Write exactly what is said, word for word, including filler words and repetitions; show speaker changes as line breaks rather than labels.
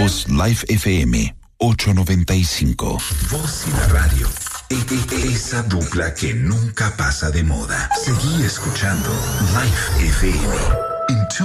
Voz Live F M ochocientos noventa y cinco.
Voz y la radio. E- e- Esa dupla que nunca pasa de moda. Seguí escuchando Live F M.